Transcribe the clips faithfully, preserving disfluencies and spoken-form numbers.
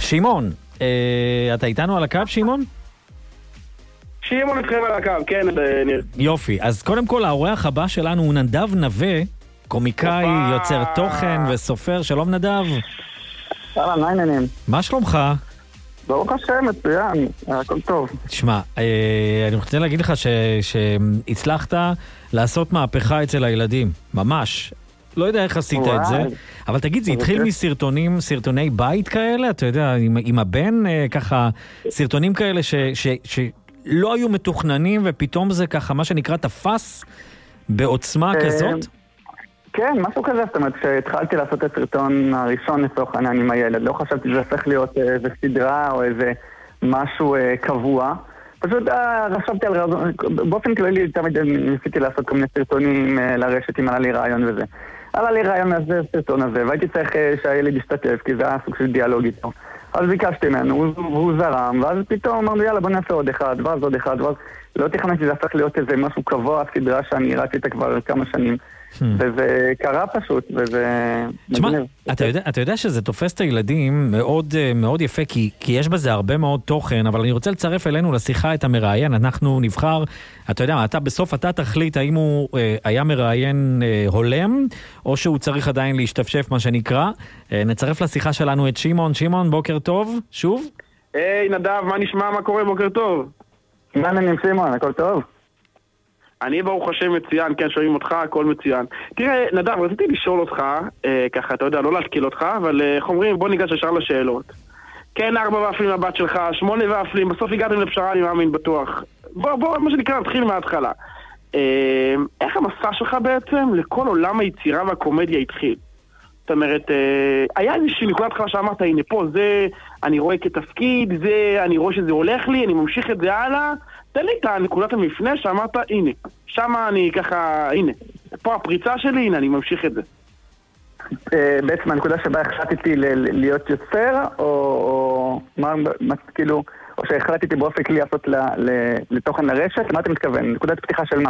שמעון, אה, אתה איתנו על הקו, שמעון? שמעון אתכם על הקו, כן, ניר. יופי, אז קודם כל האורח הבא שלנו הוא נדב נווה, קומיקאי, אופה. יוצר תוכן וסופר. שלום נדב. אהלן, מה העניינים? מה שלומך? ברוך השם, מצוין, הכל טוב. תשמע, אה, אני רוצה להגיד לך ש, שהצלחת לעשות מהפכה אצל הילדים, ממש. לא יודע איך עשית וואי. את זה, אבל תגיד, זה התחיל מסרטונים, סרטוני בית כאלה, אתה יודע, עם, עם הבן, אה, ככה, סרטונים כאלה ש, ש, שלא היו מתוכננים, ופתאום זה ככה, מה שנקרא, תפס בעוצמה אה, כזאת? כן, משהו כזה, זאת אומרת, כשהתחלתי לעשות את הסרטון הראשון לצורך העניין עם הילד, לא חשבתי שזה הופך להיות איזה סדרה או איזה משהו אה, קבוע. פשוט אה, חשבתי על רעיון, באופן כללי תמיד ניסיתי לעשות כל מיני סרטונים אה, לרשת אם עלה לי רעיון וזה. עלה לי רעיון הזה, סרטון הזה, והייתי צריך אה, שהילד ישתתף, כי זה היה סוג של דיאלוג איתו. אז ביקשתי ממנו, והוא זרם, ואז פתאום אמרנו, יאללה, בוא נעשה עוד אחד, ואז עוד אחד, ואז לא תכננתי שזה הפך להיות איזה משהו קבוע, סדרה שאני ראיתי אותה כבר כמה שנים. וזה קרה פשוט, וזה... תשמע, אתה יודע, אתה יודע שזה תופס את הילדים מאוד, מאוד יפה, כי, כי יש בזה הרבה מאוד תוכן, אבל אני רוצה לצרף אלינו לשיחה את המראיין. אנחנו נבחר, אתה יודע, אתה בסוף אתה תחליט האם הוא אה, היה מראיין אה, הולם, או שהוא צריך עדיין להשתפשף, מה שנקרא. אה, נצרף לשיחה שלנו את שמעון. שמעון, בוקר טוב, שוב. היי, נדב, מה נשמע? מה קורה? בוקר טוב. מה נעים שמעון, הכל טוב? אני ברוך השם מצוין, כן, שומעים אותך, הכל מצוין. תראה, נדב, רציתי לשאול אותך, אה, ככה, אתה יודע, לא להתקיל אותך, אבל איך אה, אומרים, בוא ניגש ישר לשאלות. כן, ארבע ואפלים לבת שלך, שמונה ואפלים, בסוף הגעתם לפשרה, אני מאמין, בטוח. בוא, בוא, מה שנקרא, נתחיל מההתחלה. אה, איך המסע שלך בעצם לכל עולם היצירה והקומדיה התחיל? זאת אומרת, אה, היה איזושהי נקודת התחלה שאמרת, הנה פה, זה, אני רואה כתפקיד, זה, אני רואה שזה הולך לי, אני ממשיך את זה הלאה. תן לי את הנקודת המפנה שאמרת, הנה, שמה אני ככה, הנה, פה הפריצה שלי, הנה, אני ממשיך את זה. בעצם הנקודה שבה החלטתי להיות יוצר, או מה, כאילו, או שהחלטתי באופן כלי לעשות לתוכן לרשת, מה אתה מתכוון? נקודת פתיחה של מה?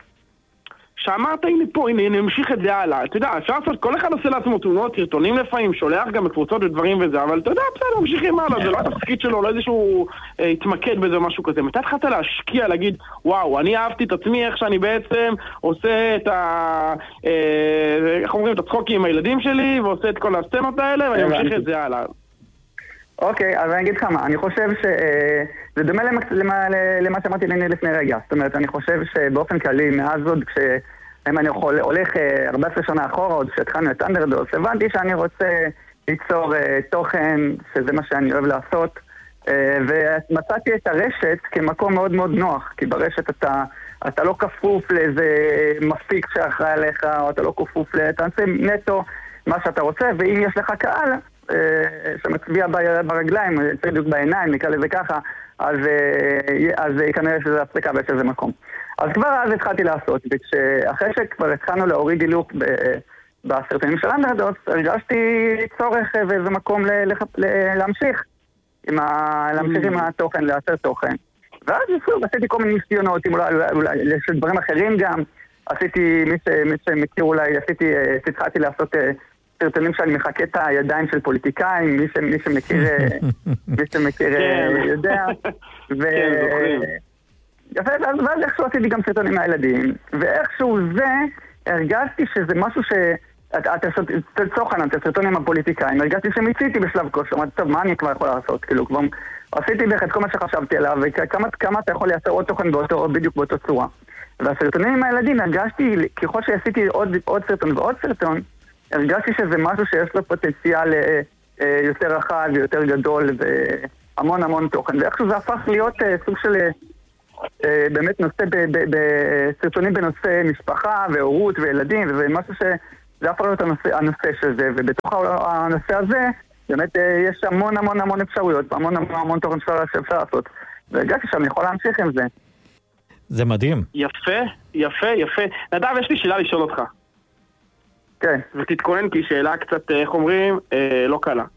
שאמרת, הנה פה, הנה, הנה, ממשיך את זה הלאה. אתה יודע, אפשר לעשות, כל אחד עושה לעצמו תמונות, סרטונים לפעמים, שולח גם בקבוצות ודברים וזה, אבל אתה יודע, בסדר, ממשיכים הלאה, זה לא התפקיד שלו, לא איזשהו אה, התמקד בזה או משהו כזה. מתי התחלת להשקיע, להגיד, וואו, אני אהבתי את עצמי, איך שאני בעצם עושה את ה... אה, איך אומרים, את הצחוקים עם הילדים שלי, ועושה את כל הסצנות האלה, ואני ממשיך את זה הלאה. אוקיי, אז אני אגיד לך מה, אני חושב שזה דומה למה שאמרתי לפני רגע. זאת אומרת, אני חושב שבאופן כללי, מאז עוד כש... אם אני יכול, הולך ארבע עשרה שנה אחורה, עוד כשהתחלנו את אנדרדוס, הבנתי שאני רוצה ליצור תוכן, שזה מה שאני אוהב לעשות, ומצאתי את הרשת כמקום מאוד מאוד נוח, כי ברשת אתה, אתה לא כפוף לאיזה מפיק שאחראי עליך, או אתה לא כפוף לתעצם נטו מה שאתה רוצה, ואם יש לך קהל שמצביע ברגליים, בדיוק בעיניים, נקרא לזה ככה, אז, אז כנראה שזה הפסקה באיזה מקום. אז כבר אז התחלתי לעשות, וכשאחרי שכבר התחלנו להוריד דילוק בסרטונים של אנדרדוס, הרגשתי צורך ואיזה מקום להמשיך עם, ה... להמשיך עם התוכן, לייצר תוכן. ואז שוב, עשיתי כל מיני ניסיונות, אולי, אולי דברים אחרים גם, עשיתי, מי, ש... מי שמכיר אולי, עשיתי, התחלתי לעשות סרטונים שאני מחכה את הידיים של פוליטיקאים, מי, ש... מי שמכיר, מי שמכיר יודע. ו... יפה, ואז, ואז איכשהו עשיתי גם סרטונים מהילדים, ואיכשהו זה, הרגשתי שזה משהו ש... תצוחן, את הסרטונים עם הפוליטיקאים, הרגשתי שמיציתי בשלב כושר, אמרתי, טוב, מה אני כבר יכול לעשות? כאילו, כבר עשיתי בערך את כל מה שחשבתי עליו, וכמה אתה יכול לייצר עוד תוכן באותו, בדיוק באותו צורה. והסרטונים עם הילדים, הרגשתי, ככל שעשיתי עוד, עוד סרטון ועוד סרטון, הרגשתי שזה משהו שיש לו פוטנציאל יותר רחב ויותר גדול, והמון המון תוכן. ואיכשהו זה הפך להיות סוג של... באמת נושא בסרטונים בנושא משפחה והורות וילדים, ומשהו שזה הפך להיות הנושא, הנושא של זה, ובתוך הנושא הזה באמת יש המון המון המון אפשרויות, המון המון המון תוכן שאפשר לעשות, והרגשתי שאני יכול להמשיך עם זה. זה מדהים. יפה, יפה, יפה. נדב, יש לי שאלה לשאול אותך. כן. ותתכונן, כי שאלה קצת, איך אומרים, אה, לא קלה.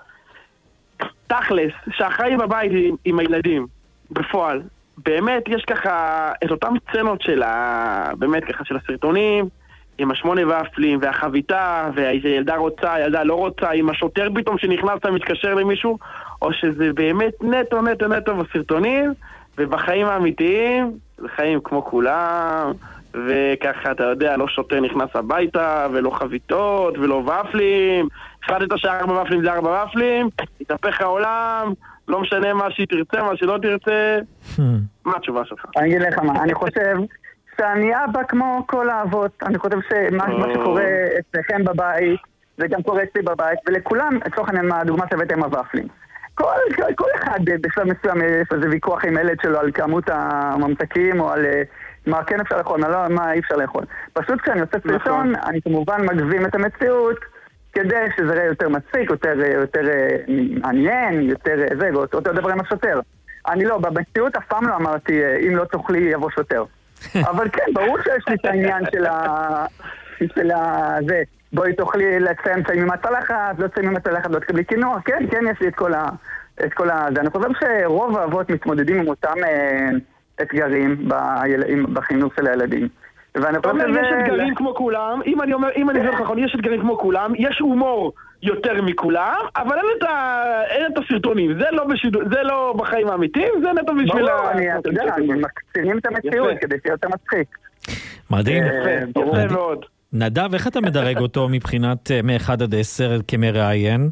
תכלס, שאחראי בבית עם, עם הילדים, בפועל, באמת יש ככה את אותם סצנות של ה... באמת ככה של הסרטונים, עם השמונה ואפלים, והחביתה, ואיזה ילדה רוצה, ילדה לא רוצה, עם השוטר פתאום שנכנס ומתקשר למישהו, או שזה באמת נטו נטו נטו בסרטונים, ובחיים האמיתיים, זה חיים כמו כולם, וככה אתה יודע, לא שוטר נכנס הביתה, ולא חביתות, ולא ואפלים, החלטת שארבע ואפלים זה ארבע ואפלים, התהפך העולם, לא משנה מה שהיא תרצה, מה שלא תרצה. מה התשובה שלך? אני אגיד לך מה, אני חושב שאני אבא כמו כל האבות. אני חושב שמה שקורה אצלכם בבית, זה גם קורה אצלי בבית, ולכולם, לצורך העניין, הדוגמה שהבאתם הוואפלים. כל אחד בשלב מסוים יש איזה ויכוח עם ילד שלו על כמות הממתקים, או על מה כן אפשר לאכול, מה אי אפשר לאכול. פשוט כשאני עושה סרטון, אני כמובן מגזים את המציאות, כדי שזה יהיה יותר מצחיק, יותר, יותר מעניין, יותר זה, ואותו דבר עם השוטר. אני לא, במציאות אף פעם לא אמרתי, אם לא תאכלי יבוא שוטר. אבל כן, ברור שיש לי את העניין של ה... של ה... זה, בואי תאכלי לציין צעים עם הצלחת, לא צעים עם הצלחת, לא תקבלי כינוע, כן, כן, יש לי את כל ה... את כל ה... זה. אני חושב שרוב האבות מתמודדים עם אותם אתגרים בחינוך של הילדים. אתה אומר, יש אתגרים כמו כולם, אם אני אומר, אם אני אומר נכון, יש אתגרים כמו כולם, יש הומור יותר מכולם, אבל אין את הסרטונים, זה לא בחיים האמיתיים, זה נטו בשביל... ברור, אתה יודע, אני מקצירים את המציאות כדי שיהיה יותר מצחיק. מדהים. יפה מאוד. נדב, איך אתה מדרג אותו מבחינת מ-אחד עד עשר כמראיין?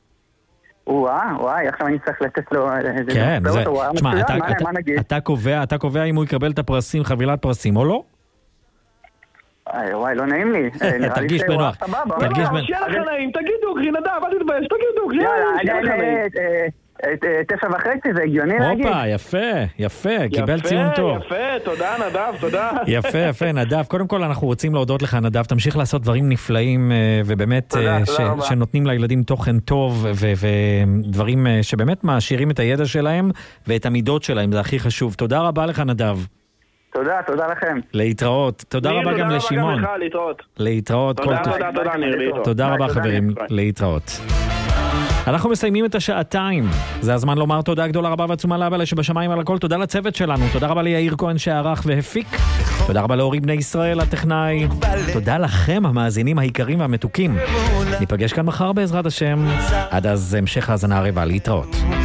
וואי, וואי, עכשיו אני צריך לתת לו... כן, זה... תשמע, אתה קובע אם הוא יקבל את הפרסים, חבילת פרסים או לא? וואי, לא נעים לי. תרגיש בנוח. תרגיש בנוח. שיהיה לך נעים, תגידו, גרי, נדב, אל תתבייש, תגידו, גרי, שיהיה לך נעים. תשע וחצי, זה הגיוני להגיד. הופה, יפה, יפה, קיבל ציון טוב. יפה, יפה, תודה נדב, תודה. יפה, יפה, נדב. קודם כל אנחנו רוצים להודות לך, נדב, תמשיך לעשות דברים נפלאים, ובאמת שנותנים לילדים תוכן טוב, ודברים שבאמת מעשירים את הידע שלהם, ואת המידות שלהם, זה הכי חשוב. תודה רבה לך, נדב. תודה, תודה לכם. להתראות. תודה רבה גם לשמעון. תודה רבה גם לך, להתראות. להתראות. תודה, תודה, תודה, ניר, להתראות. תודה רבה חברים, להתראות. אנחנו מסיימים את השעתיים. זה הזמן לומר תודה גדולה רבה ועצומה לאבא שבשמיים על הכל. תודה לצוות שלנו. תודה רבה ליאיר כהן שערך והפיק. תודה רבה לאורי בני ישראל הטכנאי. תודה לכם המאזינים העיקרים והמתוקים. ניפגש כאן מחר בעזרת השם. עד אז המשך האזנה הרבה. להתראות.